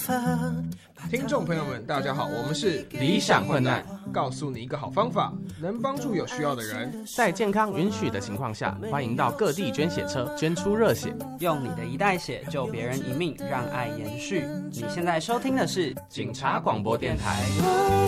听众朋友们，大家好，我们是理想混乱， 告诉你一个好方法，能帮助有需要的人。 在健康允许的情况下，欢迎到各地捐血车捐出热血， 用你的一袋血救别人一命，让爱延续。你现在收听的是警察广播电台。